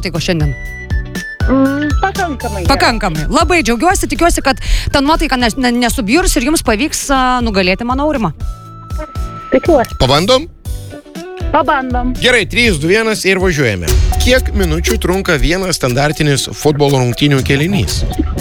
nuotaikos šiandien? Pakankamai. Pakankamai. Labai džiaugiuosi, tikiuosi, kad ta nuotaika nesubjurs ir jums pavyks nugalėti mano Aurimą. Tikiuosi. Pabandom? Pabandom. Gerai, 3, 2, 1 ir važiuojame. Kiek minučių trunka vienas standartinis futbolo rungtynių kėlinys?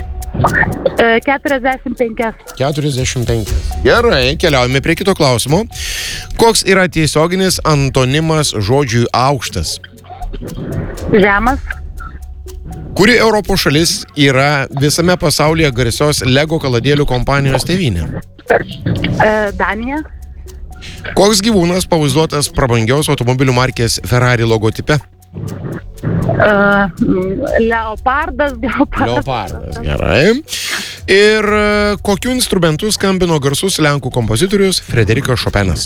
45. 45. Gerai, keliaujame prie kito klausimo. Koks yra tiesioginis antonimas žodžiui aukštas? Žemas. Kuri Europos šalis yra visame pasaulyje garsios Lego kaladėlių kompanijos tėvynė? Danija. Koks gyvūnas pavaizduotas prabangios automobilių markės Ferrari logotipe? Leopardas. Leopardas, gerai. Ir kokiu instrumentu skambino garsus lenkų kompozitorius Frederikas Šopenas?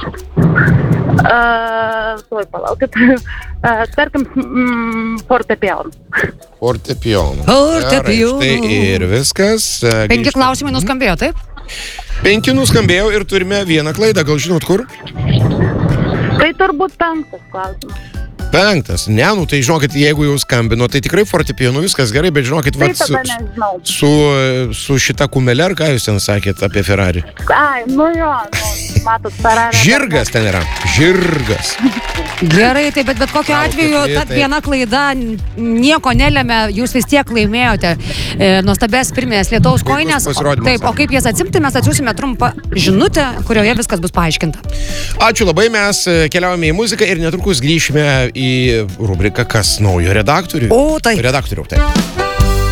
Palaukit. Tarkim, fortepijon. Fortepijon. Fortepijon. Gerai, štai ir viskas. 5 klausimai nuskambėjo, taip? 5 nuskambėjo ir turime vieną klaidą. Gal žinot kur? Tai turbūt 5 klausimas. 5. Ne, nu tai žinokit, jeigu jau skambino, tai tikrai fortepijonu viskas gerai, bet žinokit, Tai tada nežinau. su šita kumele, ar ką jūs ten sakėt apie Ferrari? Ai, matot, Ferrari. Žirgas ten yra. Žirgas. Gerai, taip, bet kokiu atveju ta viena klaida nieko nelėmė, jūs vis tiek laimėjote nuostabės pirmės Lietaus kojinės. Taip, o kaip jas atsimti, mes atsiųsime trumpą žinutę, kurioje viskas bus paaiškinta. Ačiū labai, mes keliaujame į muziką ir netrukus grįšime į rubriką Kas naujo redaktoriui. O, taip. Redaktoriau, taip.